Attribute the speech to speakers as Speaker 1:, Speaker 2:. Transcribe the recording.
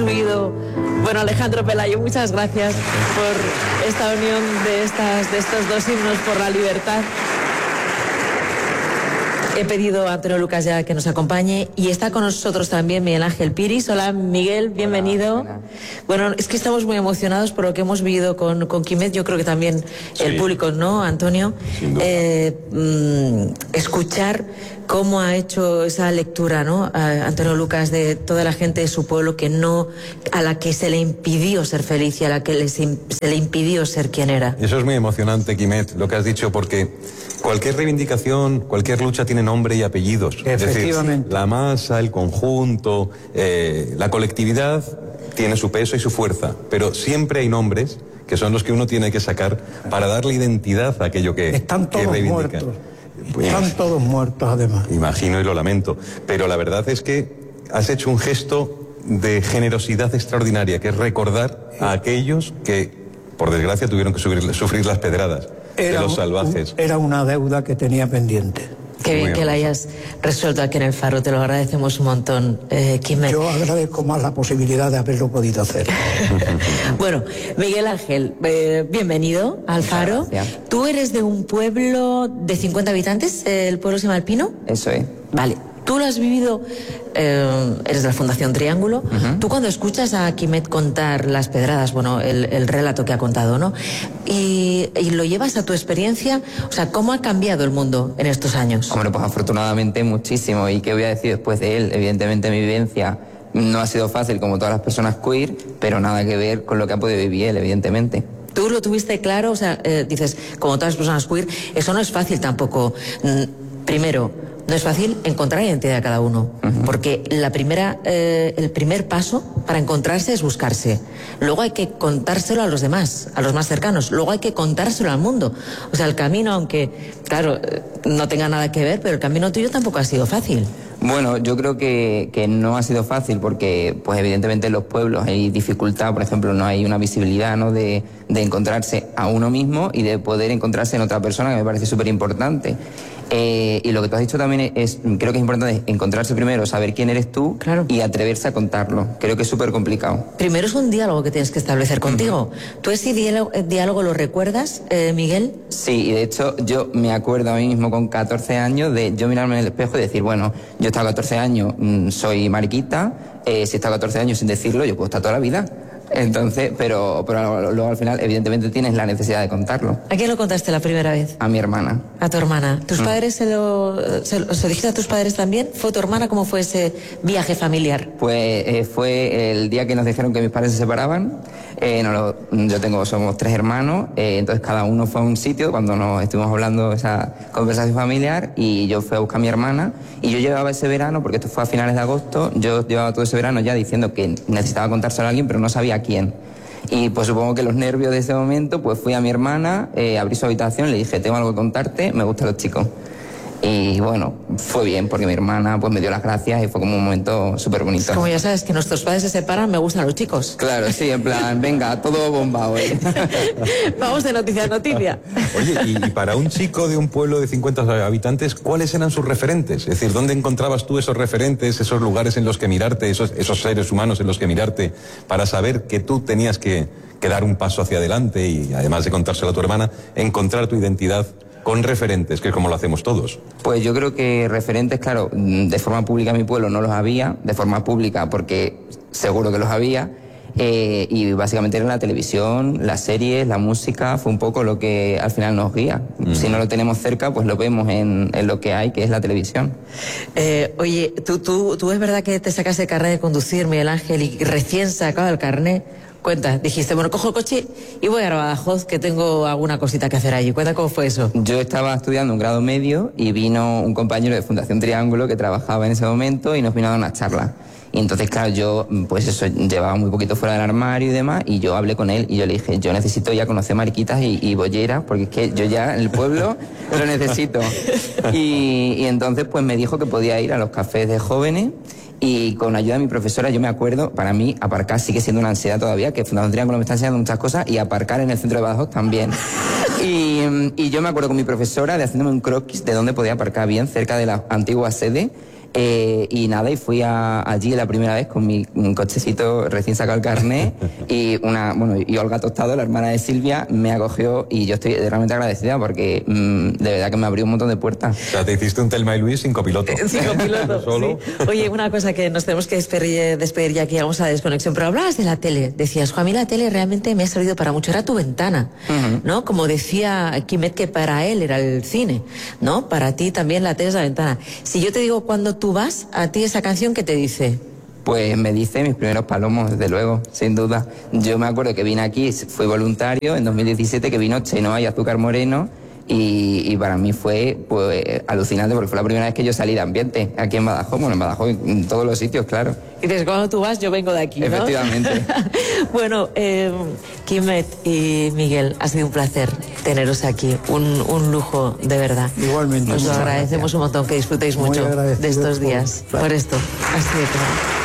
Speaker 1: vivido. Bueno, Alejandro Pelayo, muchas gracias por esta unión de estos dos himnos por la libertad. He pedido a Antonio Lucas ya que nos acompañe y está con nosotros también Miguel Ángel Piris. Hola, Miguel, bienvenido. Hola. Bueno, es que estamos muy emocionados por lo que hemos vivido con Quimet. Yo creo que también el público, ¿no, Antonio? Escuchar cómo ha hecho esa lectura, ¿no? Antonio Lucas, de toda la gente de su pueblo a la que se le impidió ser feliz y a la que se le impidió ser quien era.
Speaker 2: Eso es muy emocionante, Quimet, lo que has dicho, porque cualquier reivindicación, cualquier lucha tiene nombre y apellidos.
Speaker 3: Efectivamente.
Speaker 2: Es decir, la masa, el conjunto, la colectividad tiene su peso y su fuerza, pero siempre hay nombres que son los que uno tiene que sacar para darle identidad a aquello que
Speaker 3: Están todos
Speaker 2: reivindica.
Speaker 3: Muertos. Están todos muertos, además.
Speaker 2: Imagino y lo lamento, pero la verdad es que has hecho un gesto de generosidad extraordinaria, que es recordar a aquellos que, por desgracia, tuvieron que sufrir las pedradas de los salvajes.
Speaker 3: Era una deuda que tenía pendiente.
Speaker 1: Qué bien que la hayas resuelto aquí en El Faro, te lo agradecemos un montón, Quimet.
Speaker 3: Yo agradezco más la posibilidad de haberlo podido hacer.
Speaker 1: Bueno, Miguel Ángel, bienvenido al Faro.
Speaker 4: Gracias.
Speaker 1: ¿Tú eres de un pueblo de 50 habitantes? ¿El pueblo se llama El Pino?
Speaker 4: Eso es.
Speaker 1: Vale. Tú lo has vivido, eres de la Fundación Triángulo. Tú cuando escuchas a Quimet contar las pedradas, bueno, el relato que ha contado, ¿no? Y lo llevas a tu experiencia, o sea, ¿cómo ha cambiado el mundo en estos años?
Speaker 4: Hombre, pues afortunadamente muchísimo. ¿Y qué voy a decir después de él? Evidentemente mi vivencia no ha sido fácil como todas las personas queer, pero nada que ver con lo que ha podido vivir él, evidentemente.
Speaker 1: ¿Tú lo tuviste claro? O sea, dices, como todas las personas queer, eso no es fácil tampoco. Primero, no es fácil encontrar la identidad de cada uno, porque el primer paso para encontrarse es buscarse. Luego hay que contárselo a los demás, a los más cercanos. Luego hay que contárselo al mundo. O sea, el camino, aunque, claro, no tenga nada que ver, pero el camino tuyo tampoco ha sido fácil.
Speaker 4: Bueno, yo creo que no ha sido fácil porque, pues evidentemente en los pueblos hay dificultad, por ejemplo, no hay una visibilidad, ¿no?, de encontrarse a uno mismo y de poder encontrarse en otra persona, que me parece súper importante. Y lo que tú has dicho también creo que es importante encontrarse primero, saber quién eres tú,
Speaker 1: claro,
Speaker 4: y atreverse a contarlo. Creo que es súper complicado.
Speaker 1: Primero es un diálogo que tienes que establecer contigo. ¿Tú ese diálogo lo recuerdas, Miguel?
Speaker 4: Sí, y de hecho yo me acuerdo a mí mismo con 14 años de yo mirarme en el espejo y decir, bueno, yo he estado 14 años, soy mariquita, si he estado 14 años sin decirlo, yo puedo estar toda la vida. Entonces, pero luego al final, evidentemente, tienes la necesidad de contarlo.
Speaker 1: ¿A quién lo contaste la primera vez?
Speaker 4: A mi hermana.
Speaker 1: A tu hermana. ¿Tus padres se lo dijiste a tus padres también? ¿Fue tu hermana? ¿Cómo fue ese viaje familiar?
Speaker 4: Pues fue el día que nos dijeron que mis padres se separaban. Somos 3 hermanos, entonces cada uno fue a un sitio cuando nos estuvimos hablando esa conversación familiar, y yo fui a buscar a mi hermana, y yo llevaba ese verano, porque esto fue a finales de agosto, yo llevaba todo ese verano ya diciendo que necesitaba contárselo a alguien, pero no sabía a quién. Y pues supongo que los nervios de ese momento, pues fui a mi hermana, abrí su habitación, le dije, tengo algo que contarte, me gustan los chicos. Y bueno, fue bien, porque mi hermana pues me dio las gracias y fue como un momento súper bonito.
Speaker 1: Como ya sabes que nuestros padres se separan, me gustan los chicos.
Speaker 4: Claro, sí, en plan, venga, todo bomba hoy.
Speaker 1: Vamos de noticia a noticia.
Speaker 2: Oye, y para un chico de un pueblo de 50 habitantes, ¿cuáles eran sus referentes? Es decir, ¿dónde encontrabas tú esos referentes, esos lugares en los que mirarte, esos seres humanos en los que mirarte, para saber que tú tenías que dar un paso hacia adelante y, además de contárselo a tu hermana, encontrar tu identidad con referentes, que es como lo hacemos todos?
Speaker 4: Pues yo creo que referentes, claro, de forma pública en mi pueblo no los había, de forma pública porque seguro que los había, y básicamente era la televisión, las series, la música, fue un poco lo que al final nos guía. Si no lo tenemos cerca, pues lo vemos en lo que hay, que es la televisión.
Speaker 1: Oye, ¿tú es verdad que te sacaste el carnet de conducir, Miguel Ángel, y recién sacado el carnet? Cuenta, dijiste, bueno, cojo el coche y voy a Badajoz, que tengo alguna cosita que hacer allí. Cuenta cómo fue eso.
Speaker 4: Yo estaba estudiando un grado medio y vino un compañero de Fundación Triángulo que trabajaba en ese momento y nos vino a dar una charla. Y entonces, claro, yo, pues eso, llevaba muy poquito fuera del armario y demás, y yo hablé con él y yo le dije, yo necesito ya conocer mariquitas y bolleras, porque es que yo ya en el pueblo lo necesito. Y entonces, pues me dijo que podía ir a los cafés de jóvenes. Y con ayuda de mi profesora, yo me acuerdo, para mí aparcar sigue siendo una ansiedad todavía, que Fundación Triángulo me está enseñando muchas cosas, y aparcar en el centro de Badajoz también. Y yo me acuerdo con mi profesora de haciéndome un croquis de dónde podía aparcar bien, cerca de la antigua sede, Y nada, y fui allí la primera vez con mi cochecito recién sacado el carnet y Olga Tostado, la hermana de Silvia, me acogió y yo estoy realmente agradecida porque de verdad que me abrió un montón de puertas.
Speaker 2: O sea, te hiciste un Telma y Luis sin copiloto.
Speaker 1: Sin copiloto,
Speaker 2: Solo.
Speaker 1: sí. Oye, una cosa que nos tenemos que despedir ya que llegamos a la desconexión, pero hablabas de la tele, decías, Juan, a mí la tele realmente me ha servido para mucho, era tu ventana, ¿no? Como decía Quimet, que para él era el cine, ¿no? Para ti también la tele es la ventana. Si yo te digo cuando tú vas, a ti esa canción, ¿qué te dice?
Speaker 4: Pues me dice mis primeros palomos, desde luego, sin duda. Yo me acuerdo que vine aquí, fui voluntario en 2017, que vino Chenoa y Azúcar Moreno, y para mí fue pues alucinante porque fue la primera vez que yo salí de ambiente aquí en Badajoz, bueno, en Badajoz, en todos los sitios, claro.
Speaker 1: Y dices, cuando tú vas, yo vengo de aquí, ¿no?
Speaker 4: Efectivamente.
Speaker 1: Bueno, Quimet y Miguel, ha sido un placer teneros aquí, un lujo de verdad.
Speaker 3: Igualmente.
Speaker 1: Os lo agradecemos un montón, que disfrutéis mucho de estos días.
Speaker 3: Claro.
Speaker 1: Por esto, ha sido claro.